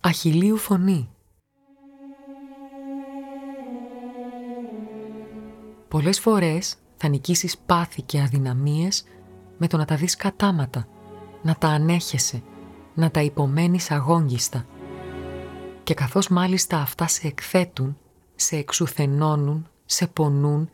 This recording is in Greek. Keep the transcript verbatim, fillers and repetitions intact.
Αχιλλείου φωνή. Πολλές φορές θα νικήσεις πάθη και αδυναμίες με το να τα δεις κατάματα, να τα ανέχεσαι, να τα υπομένεις αγόγγιστα. Και καθώς μάλιστα αυτά σε εκθέτουν, σε εξουθενώνουν, σε πονούν